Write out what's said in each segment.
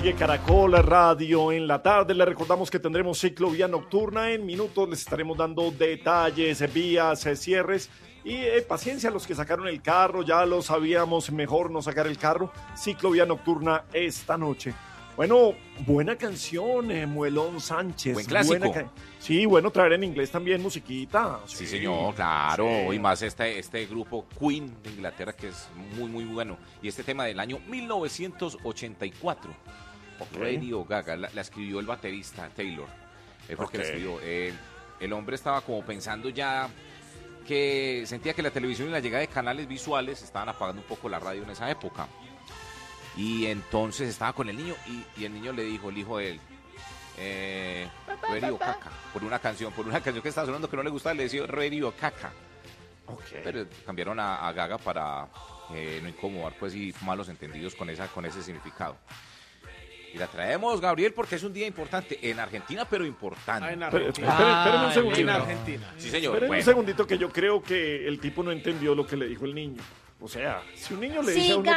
Sigue Caracol Radio en la tarde. Les recordamos que tendremos ciclovía nocturna. En minutos les estaremos dando detalles, vías, cierres. Y paciencia a los que sacaron el carro. Ya lo sabíamos, mejor no sacar el carro. Ciclovía nocturna esta noche. Bueno, buena canción, Muelón Sánchez. Buen clásico. Sí, bueno, traer en inglés también musiquita. Sí, señor, claro. Sí. Y más este grupo Queen de Inglaterra que es muy, muy bueno. Y este tema del año 1984. Okay. Radio Gaga, la escribió el baterista Taylor. Porque la escribió. El hombre estaba como pensando ya que sentía que la televisión y la llegada de canales visuales estaban apagando un poco la radio en esa época. Y entonces estaba con el niño y el niño le dijo, el hijo de él, Radio Caca, por una canción que estaba sonando que no le gustaba, le decía Radio Caca. Okay. Pero cambiaron a Gaga para no incomodar pues y malos entendidos con ese significado. Y la traemos, Gabriel, porque es un día importante en Argentina, pero importante. En Argentina. Espérenme un segundito. En Argentina. Sí, señor. Espérenme un segundito que yo creo que el tipo no entendió lo que le dijo el niño. O sea, si un niño le dice a uno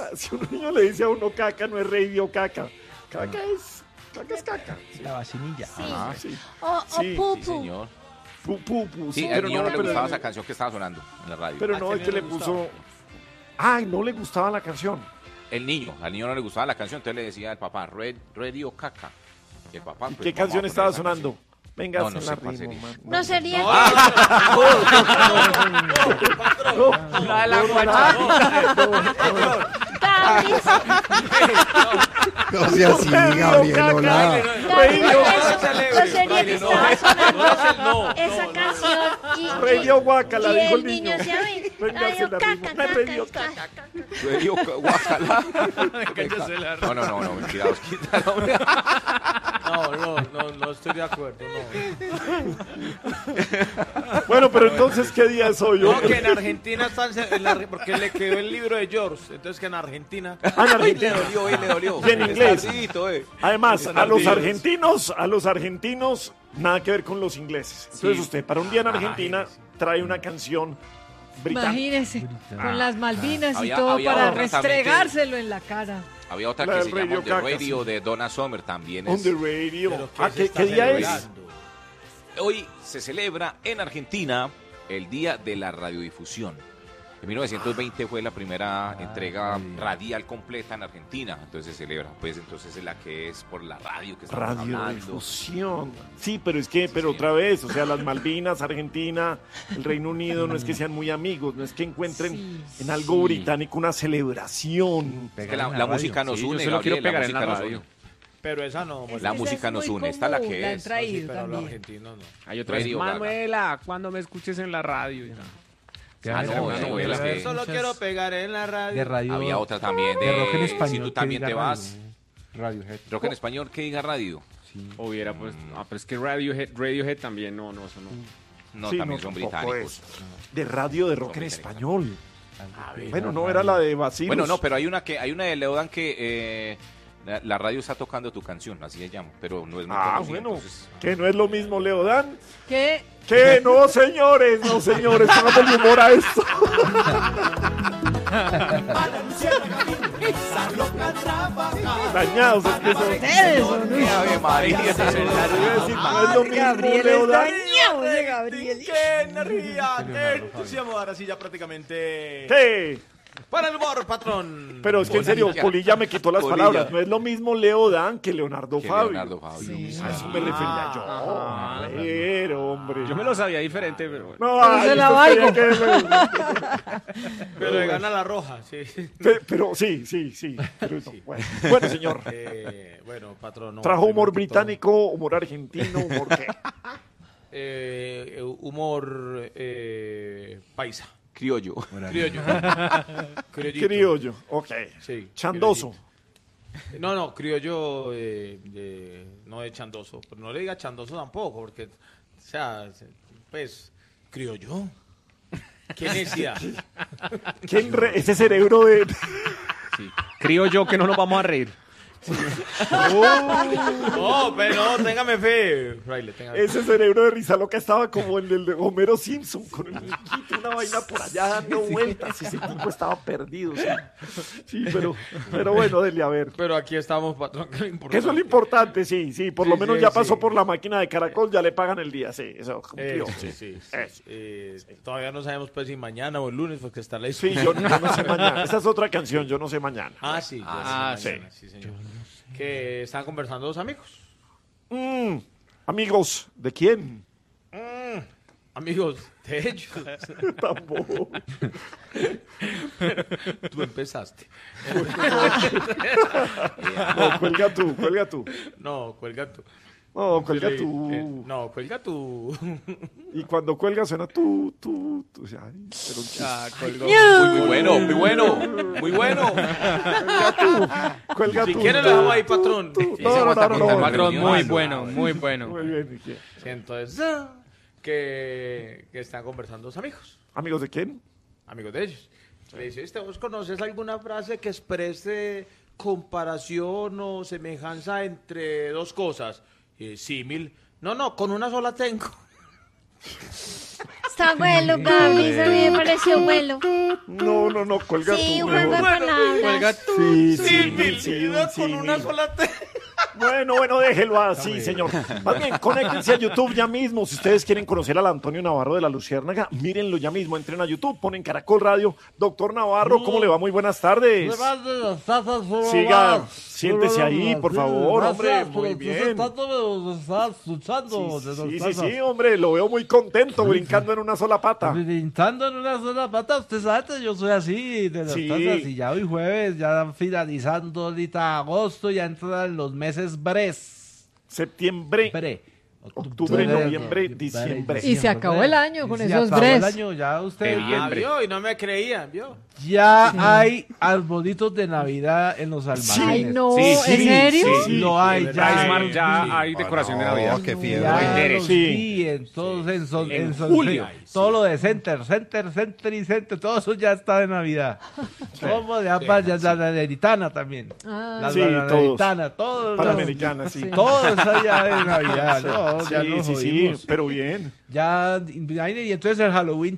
caca, no es radio caca. Caca es caca. La vacinilla. Sí. Sí. O pupu. Sí, señor. Pupu. Sí, al niño no le gustaba esa canción que estaba sonando en la radio. Pero no, es que le puso... Ay, no le gustaba la canción. Al niño no le gustaba la canción, entonces le decía al papá, Radio Caca. Y el papá, pues, ¿qué canción estaba sonando? Venga, no sé cuál sería. No sería. La de la guachana. No sea así, Gabriel, hola. No sería que estaba sonando esa canción y Radio Guacala, dijo el niño niño. decía, Radio Caca. Radio Guacala. No, mentira, Osquita. No estoy de acuerdo, no. Bueno, pero entonces, ¿qué día es hoy? No, que en Argentina están, porque le quedó el libro de George, entonces que en Argentina. En Argentina. Le dolió. Y en inglés. Además, a los argentinos. argentinos, nada que ver con los ingleses. Entonces usted, para un día en Argentina, trae una canción británica. Imagínese, con las Malvinas y había todo para otra restregárselo en la cara. Había otra La que del se llama On the Radio Radio Caca, de Donna Summer también. On the Radio. Pero ¿Qué día es? Hoy se celebra en Argentina el Día de la Radiodifusión. En 1920 fue la primera entrega radial completa en Argentina, entonces se celebra, pues entonces es la que es por la radio que estamos hablando. Radiodifusión. Sí, pero otra vez, o sea, las Malvinas, Argentina, el Reino Unido, no es que sean muy amigos, no es que encuentren en algo británico una celebración. Es que la música nos une, yo solo quiero Gabriel, pegar en la música nos radio. une. Pero esa no. La música nos une, esta la que es. Sí, pero los argentinos no. Hay otra vez, Radio Gaga. Manuela, cuando me escuches en la radio. Que Solo quiero pegar en la radio. De radio. había otra también de rock en español. si tú también que te diga vas. Radiohead. Rock en español que diga radio. Sí. Hubiera pues, pero es que Radiohead también, no, eso no. No, Sí, también no, son tampoco británicos. De radio de rock en británicos. español. Bueno, no era la de Basilus. Bueno, no, pero hay una de Leodan que la radio está tocando tu canción, así se llama, pero no es muy conocida, Bueno, entonces- que no es lo mismo, Leodán. ¿Qué? Que no, señores, póngale humor a esto. Dañados, es que son. Ave María, ese es el- No es lo mismo, Gabriel es Leodán. dañado de Gabriel. ¡Qué energía! ¡Qué entusiasmo! Ahora sí, ya prácticamente. ¿Qué? Para el humor, patrón. Pero es que en serio, Polilla me quitó las Polilla. palabras. No es lo mismo Leodán que Leonardo Fabio. Leonardo Fabio. A eso me refería yo. A ver, hombre. Yo me lo sabía diferente, pero bueno. No, Pero ay, se la usted valgo. quería Pero le gana la roja, sí. pero sí. Pero no, bueno, señor. Bueno, patrón. no, Trajo humor primero que todo, británico, humor argentino, humor qué. Humor paisa. Criollo. Criollo. Criollito. Criollo, ok. Sí, Chandoso. No, criollo no de chandoso. Pero no le diga chandoso tampoco, porque, o sea, pues, criollo. ¿Quién decía? Ese cerebro de... Sí. Creo yo que no nos vamos a reír. No, pero no, téngame fe, fraile, téngame fe. Ese cerebro de risa loca estaba como el de Homero Simpson, con el muñequito, una vaina por allá dando vueltas. Ese tipo estaba perdido. Sí, pero bueno, dele a ver. Pero aquí estamos, patrón, que lo importante. Que eso es lo importante, sí. Por lo Sí, menos sí, ya pasó sí. por la máquina de Caracol, ya le pagan el día, sí, eso cumplió. Sí. Eso. Todavía no sabemos pues si mañana o el lunes, porque está la Sí, yo no sé mañana. Esa es otra canción, yo no sé mañana. Ah, sí. sí. Señor. Que están conversando dos amigos. Amigos, ¿de quién? Amigos de ellos. Tampoco. Tú empezaste. No, cuelga tú. No, cuelga tú. No, cuelga tú. No, cuelga tú. Y cuando cuelga suena tú. Ay, pero un chiste. Colgó. Muy bueno. Cuelga Si tú. quieres lo dejamos ahí, patrón. No, Patrón, muy Muy bueno, muy bueno. Muy bien. ¿Y qué? Sí, entonces, que están conversando dos amigos. ¿Amigos de quién? Amigos de ellos. Le dice, ¿vos conoces alguna frase que exprese comparación o semejanza entre dos cosas? Símil. No, con una sola tengo. Está bueno, Gaby, a mí me pareció bueno. No, cuelga Sí, tú. un juego de mejor. palabras. Sí, Con una sola tengo. Bueno, déjelo así, señor. Más bien, conéctense a YouTube ya mismo. Si ustedes quieren conocer al Antonio Navarro de la Luciérnaga, mírenlo ya mismo. Entren a YouTube, ponen Caracol Radio. Doctor Navarro, ¿cómo le va? Muy buenas tardes. Siga, siéntese ahí, por favor, hombre. Muy bien. Sí, hombre, lo veo muy contento, brincando en una sola pata. Pintando en una sola pata, usted sabe, yo soy así, de las Sí. cosas, y ya hoy jueves, ya finalizando ahorita agosto, ya entran los meses Septiembre, octubre, noviembre, diciembre. Y se acabó el año con Y esos se acabó el bres. año, ya usted, Vio, y no me creían, vio. ya hay arbolitos de Navidad en los almacenes. Ay, no, Sí, ¿en serio? Lo hay, de ya verdad. hay. Ya hay decoración de Navidad. qué Ya fiebre. los Sí. vi en todos, en julio. todo lo de Center y Center, todo eso ya está de Navidad. Como de ambas, ya la Naderitana también. Ah. Sí, Naderitana, todo. Panamericana, sí. Todo está ya de Navidad, ¿no? Ya nos Sí, jodimos. pero bien. Ya, y entonces el Halloween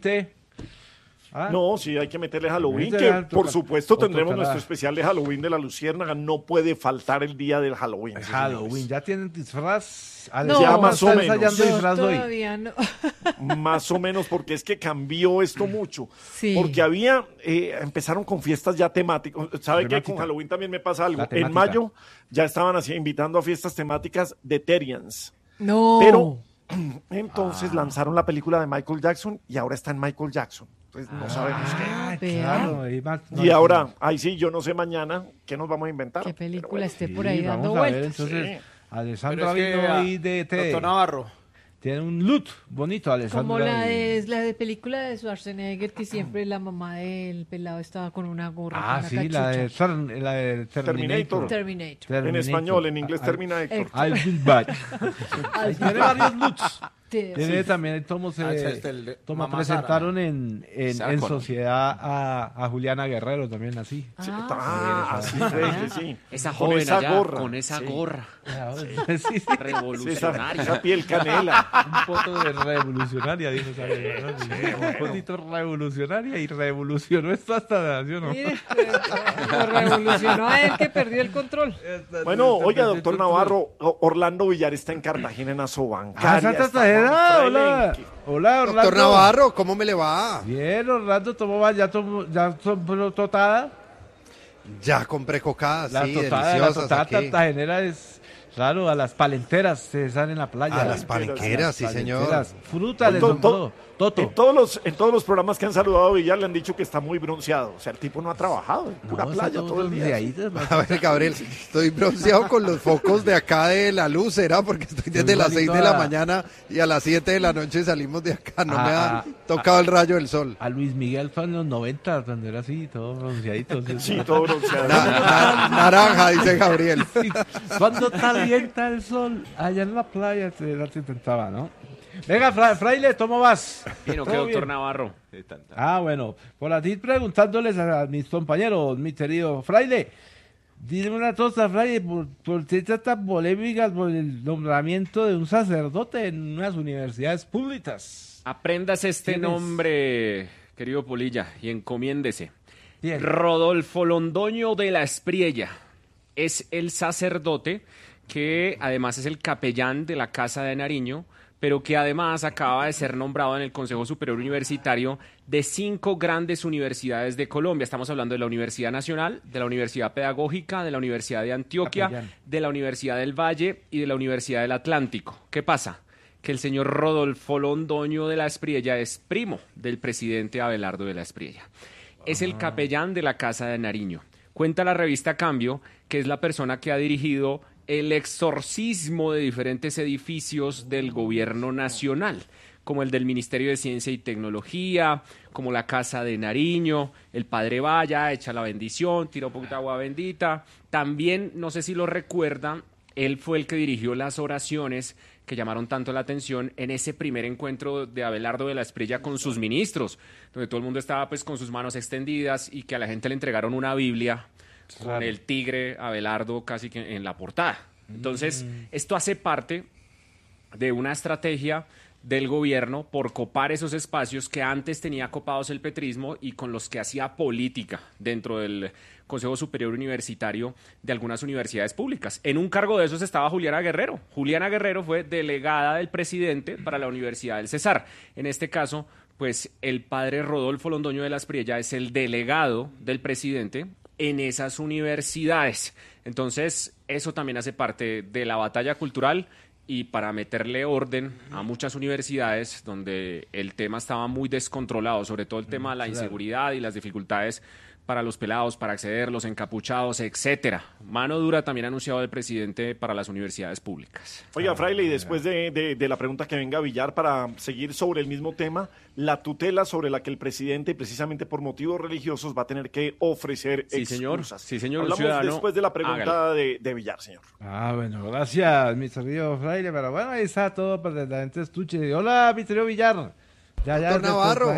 ¿Ah? No, sí, hay que meterle Halloween, Este que ya por toca- supuesto o tendremos tocará. nuestro especial de Halloween de la Luciérnaga. No puede faltar el día del Halloween. sí, Halloween, señores. ¿ya tienen disfraz? No, ya más o ¿Está menos. ensayando Yo disfraz hoy? todavía no. Más o menos, porque es que cambió esto mucho. Sí. Porque empezaron con fiestas ya temáticas. ¿Sabe qué? Con Halloween también me pasa algo. La temática. En mayo ya estaban así invitando a fiestas temáticas de Terians. No. Pero entonces lanzaron la película de Michael Jackson y ahora está en Michael Jackson. Entonces no sabemos qué. Ah, Vea. claro. Y ahora, ahí sí, yo no sé mañana qué nos vamos a inventar. ¿Qué película esté Sí, por ahí vamos dando a ver, vueltas? entonces, Sí. Alessandra Pero es que, vino ahí de Doctor Navarro. Tiene un look bonito, Alessandra. Como la de película de Schwarzenegger, que siempre la mamá del pelado estaba con una gorra. con Ah, una sí, cachucha. la de Terminator. Terminator. En español, en inglés Terminator. I'll be back. Tiene varios looks. Tiene Sí. también, como Mamá presentaron en Sarah Connor. sociedad a Juliana Guerrero también así. Así fue, que sí. Esa Con joven esa allá, gorra. con esa Sí. gorra Sí, sí. Esa, revolucionaria. esa piel canela. Un foto de revolucionaria, dijo esa señora, ¿no? Un fotito revolucionaria y revolucionó esto hasta la nación, ¿no? Mire, lo revolucionó a él que perdió el control. Bueno, oiga, doctor Navarro, Orlando Villar está en Cartagena, en Asobancaria. Ah, Santa está Tajera, Juan hola. Fraile. Hola, Orlando. Doctor Navarro, ¿cómo me le va? Bien, Orlando ya tomó totada. Ya compré cocadas, La sí, totada deliciosas aquí. cartagenera es, claro, a las palenteras se salen en la playa. A las palenqueras, sí, señor. Palenqueras. Fruta le To- compró. Toto. En todos los programas que han saludado a Villar le han dicho que está muy bronceado. O sea, el tipo no ha trabajado, en pura No, playa está todo el día. bronceadito, A ver, Gabriel, estoy bronceado con los focos de acá de la luz, ¿será? Porque estoy desde las 6 de la mañana y a las 7 de la noche salimos de acá. No me ha tocado el rayo del sol. A Luis Miguel fue en los 90, cuando era así, todo bronceadito. Sí, todo bronceado. Naranja, dice Gabriel. Sí, cuando calienta el sol, allá en la playa se intentaba, ¿no? Venga, Fraile, ¿cómo vas? Vino que ¿Todo doctor bien? Navarro. Ah, bueno, por aquí preguntándoles a mis compañeros, mi querido Fraile, Dime una cosa, Fray, ¿por qué están tan polémicas por el nombramiento de un sacerdote en unas universidades públicas? Aprendas este ¿Quién es? nombre, querido Polilla, y encomiéndese. Bien. Rodolfo Londoño de la Espriella es el sacerdote que además es el capellán de la Casa de Nariño, pero que además acaba de ser nombrado en el Consejo Superior Universitario de 5 grandes universidades de Colombia. Estamos hablando de la Universidad Nacional, de la Universidad Pedagógica, de la Universidad de Antioquia, Capellán. de la Universidad del Valle y de la Universidad del Atlántico. ¿Qué pasa? Que el señor Rodolfo Londoño de la Espriella es primo del presidente Abelardo de la Espriella. Es el capellán de la Casa de Nariño. Cuenta la revista Cambio que es la persona que ha dirigido el exorcismo de diferentes edificios del gobierno nacional, como el del Ministerio de Ciencia y Tecnología, como la Casa de Nariño, el Padre Vaya, echa la bendición, tira un poquito de agua bendita. También, no sé si lo recuerdan, él fue el que dirigió las oraciones que llamaron tanto la atención en ese primer encuentro de Abelardo de la Espriella con sus ministros, donde todo el mundo estaba pues con sus manos extendidas y que a la gente le entregaron una Biblia con el tigre Abelardo casi que en la portada. Entonces, esto hace parte de una estrategia del gobierno por copar esos espacios que antes tenía copados el petrismo y con los que hacía política dentro del Consejo Superior Universitario de algunas universidades públicas. En un cargo de esos estaba Juliana Guerrero. Juliana Guerrero fue delegada del presidente para la Universidad del Cesar. En este caso, pues el padre Rodolfo Londoño de la Espriella es el delegado del presidente en esas universidades. Entonces, eso también hace parte de la batalla cultural y para meterle orden a muchas universidades donde el tema estaba muy descontrolado, sobre todo el tema de la inseguridad y las dificultades para los pelados, para acceder, los encapuchados, etcétera. Mano dura también ha anunciado el presidente para las universidades públicas. Oiga, Fraile, y después de la pregunta que venga Villar para seguir sobre el mismo tema, la tutela sobre la que el presidente, precisamente por motivos religiosos, va a tener que ofrecer Sí, señor. excusas. Sí, señor. Hablamos Ciudadano, después de la pregunta hágale. de Villar, señor. Bueno, gracias, mi querido Fraile, pero bueno, ahí está todo para que la gente escuche. Hola, mi querido Villar. Doctor Navarro.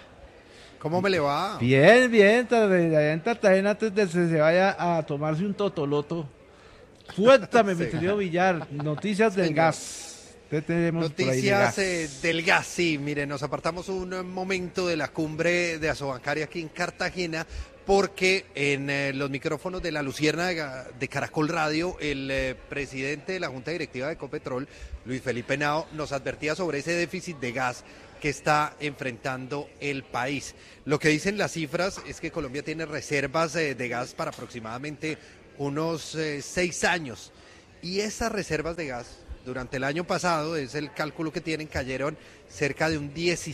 ¿Cómo me le va? Bien, bien, allá en Cartagena antes de que se vaya a tomarse un totoloto. Cuéntame, mi querido Villar, noticias del gas. ¿Qué tenemos por ahí de Noticias gas? del gas, sí, miren, nos apartamos un momento de la cumbre de Asobancaria aquí en Cartagena porque en los micrófonos de la Luciérnaga de Caracol Radio, el presidente de la Junta Directiva de Ecopetrol, Luis Felipe Henao, nos advertía sobre ese déficit de gas que está enfrentando el país. Lo que dicen las cifras es que Colombia tiene reservas de gas para aproximadamente unos 6 años y esas reservas de gas durante el año pasado, es el cálculo que tienen, cayeron cerca de un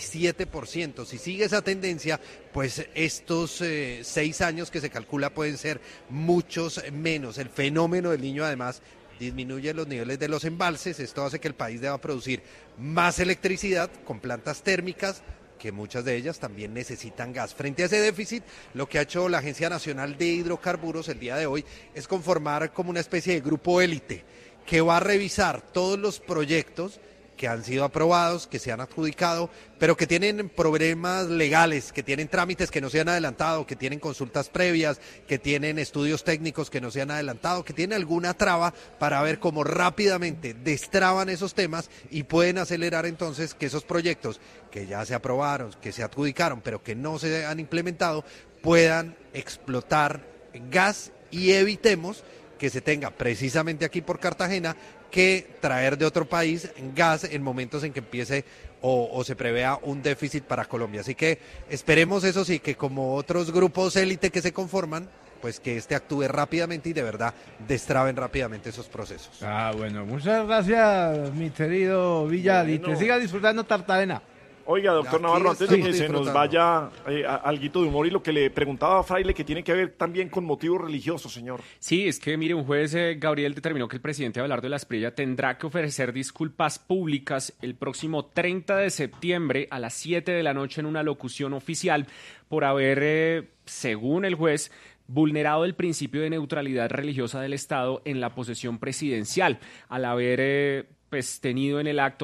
17%. Si sigue esa tendencia, pues estos 6 años que se calcula pueden ser muchos menos. El fenómeno del Niño además disminuye los niveles de los embalses, esto hace que el país deba producir más electricidad con plantas térmicas, que muchas de ellas también necesitan gas. Frente a ese déficit, lo que ha hecho la Agencia Nacional de Hidrocarburos el día de hoy es conformar como una especie de grupo élite que va a revisar todos los proyectos que han sido aprobados, que se han adjudicado, pero que tienen problemas legales, que tienen trámites que no se han adelantado, que tienen consultas previas, que tienen estudios técnicos que no se han adelantado, que tienen alguna traba para ver cómo rápidamente destraban esos temas y pueden acelerar entonces que esos proyectos que ya se aprobaron, que se adjudicaron, pero que no se han implementado, puedan explotar gas y evitemos que se tenga precisamente aquí por Cartagena que traer de otro país gas en momentos en que empiece o se prevea un déficit para Colombia. Así que esperemos eso sí, que como otros grupos élite que se conforman, pues que este actúe rápidamente y de verdad destraben rápidamente esos procesos. Bueno, muchas gracias, mi querido Villar, y que siga disfrutando Cartagena. Oiga, doctor Aquí Navarro, antes de que estamos se nos disfrutando. vaya alguito de humor y lo que le preguntaba a Fraile, que tiene que ver también con motivos religiosos, señor. Sí, es que, mire, un juez, Gabriel, determinó que el presidente Abelardo de la Espriella tendrá que ofrecer disculpas públicas el próximo 30 de septiembre a las 7 de la noche en una locución oficial por haber, según el juez, vulnerado el principio de neutralidad religiosa del Estado en la posesión presidencial, al haber tenido en el acto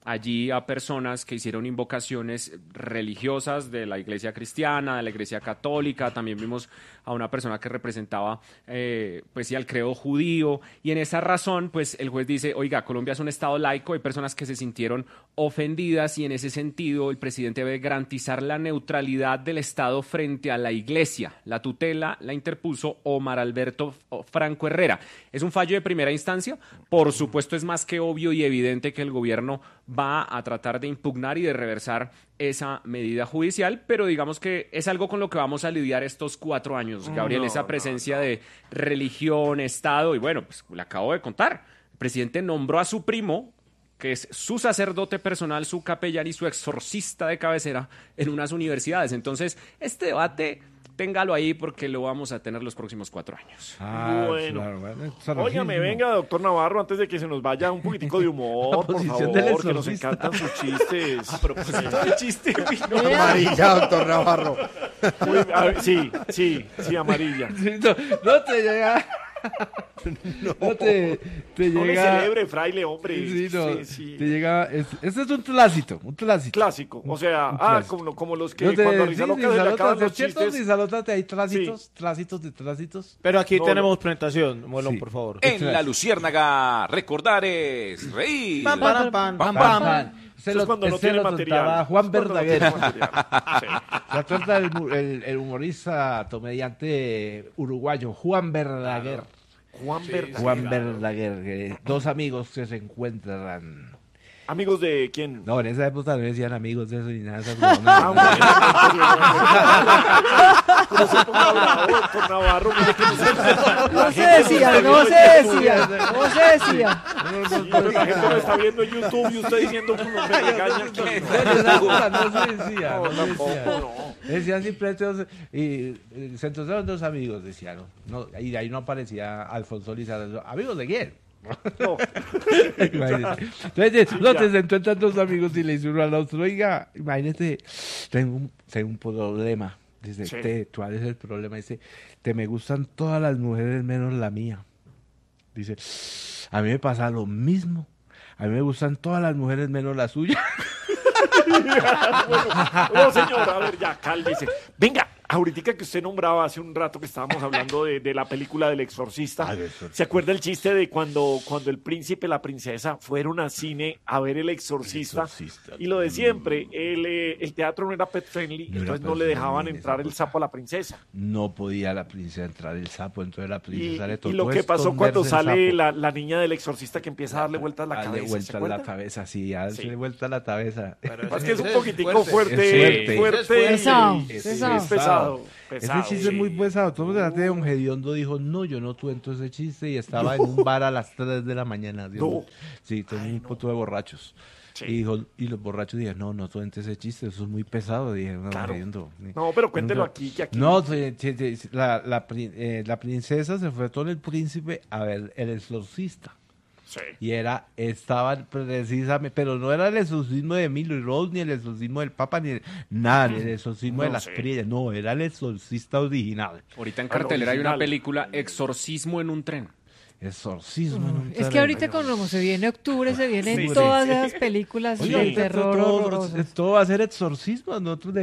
allí a personas que hicieron invocaciones religiosas de la iglesia cristiana, de la iglesia católica. También vimos a una persona que representaba pues sí, al credo judío, y en esa razón pues el juez dice, oiga, Colombia es un estado laico, hay personas que se sintieron ofendidas y en ese sentido el presidente debe garantizar la neutralidad del Estado frente a la iglesia. La tutela la interpuso Omar Alberto Franco Herrera. Es un fallo de primera instancia, por supuesto es más que obvio y evidente que el gobierno va a tratar de impugnar y de reversar esa medida judicial, pero digamos que es algo con lo que vamos a lidiar estos 4 años, Gabriel, esa presencia de religión, Estado, y bueno, pues le acabo de contar, el presidente nombró a su primo, que es su sacerdote personal, su capellán y su exorcista de cabecera en unas universidades. Entonces, este debate, téngalo ahí porque lo vamos a tener los próximos 4 años. Bueno. Claro, Óigame, venga, doctor Navarro, antes de que se nos vaya un poquitico de humor, por posición del favor, que nos exorcista. encantan sus chistes. A propósito de chiste. Amarilla, doctor Navarro. A ver, sí, amarilla. Sí, no te llega. No te No le llega. celebre, fraile, hombre. Sí, no, Sí. te llega. Este es un clásico. Clásico. O sea, Un clásico. como los que No te- cuando a sí, Rizaloca sin se le salotas, acaban los ¿cierto? chistes. Sin salotas, hay trásitos. Pero aquí No, tenemos presentación, Molón, Sí. por favor. En La Luciérnaga, recordar es reír. Pam, pam, pam, Pam, pam, pam. Se Eso es cuando no tiene material. Juan Eso es cuando no Verdaguer. tiene material. Sí. La trata el humorista, comediante uruguayo, Juan Verdaguer. Juan Verdaguer. Juan Verdaguer, dos amigos que se encuentran. ¿Amigos de quién? No, en esa época no decían amigos de eso ni nada de esas Ah, bueno, no se ponga bravo, doctor Navarro. Mire que No se decía, no se decía. Sí, pero la gente lo está viendo en YouTube y usted diciendo que nos regaña aquí. No se decía. No, No se tampoco, decía. no. Decían simplemente, se encontraron dos amigos, decían, ¿no? Y de ahí no aparecía Alfonso Lizardo. ¿Amigos de quién? No. Imagínate. Entonces, no ya. te encuentran dos amigos y le dicen uno al otro, oiga, imagínate, tengo un problema. Dice, Sí. ¿cuál es el problema? Dice, me gustan todas las mujeres menos la mía. Dice, a mí me pasa lo mismo. A mí me gustan todas las mujeres menos la suya. No, señor, a ver, ya, cálmese. Venga, ahorita que usted nombraba hace un rato que estábamos hablando de la película del Exorcista, Ah, del Exorcista. ¿se acuerda el chiste de cuando el príncipe y la princesa fueron al cine a ver el Exorcista? Y lo de siempre, el teatro no era pet friendly, No era entonces no pet le dejaban friendly en entrar esa el sapo a la princesa. No podía la princesa entrar el sapo, entonces la Y, princesa le tocó y lo que pasó cuando esconderse el sale sapo. la niña del Exorcista que empieza a darle vueltas la Darle cabeza, ¿se vuelta acuerda? la cabeza, sí, darle Sí. vuelta la cabeza. Es que es un Ese poquitico fuerte, Es fuerte, Pesado, y- pesado. es pesado. Ese chiste es muy pesado. Todo el de Don Gediondo dijo, no, yo no cuento ese chiste y estaba en un bar a las 3 de la mañana. Dios No. mío. Sí, todo un poco de borrachos. Sí. Y, dijo, y los borrachos dijeron, no cuente ese chiste, eso es muy pesado. Dije, no, Claro. Gediondo. No, pero cuéntelo Nunca- aquí, que aquí. No, la princesa se fue con el príncipe a ver El Exorcista. Sí. Y estaban precisamente, pero no era el exorcismo de Emilio Rose, ni el exorcismo del Papa, ni nada, ni el exorcismo de No las sé. priellas, no, era el exorcista original. Ahorita en Ah, lo cartelera hay una original. película, Exorcismo en un tren. Exorcismo en un Es que tren. ahorita como se viene octubre, se vienen Sí, todas sí. esas películas Oiga, de ahorita terror todo horrorosas. va a ser exorcismo, nosotros